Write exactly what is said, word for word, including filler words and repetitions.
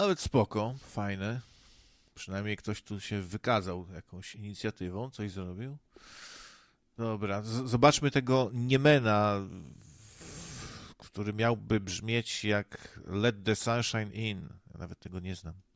nawet spoko, fajne. Przynajmniej ktoś tu się wykazał jakąś inicjatywą, coś zrobił. Dobra, z- zobaczmy tego Niemena, który miałby brzmieć jak Let the Sunshine In. Ja nawet tego nie znam.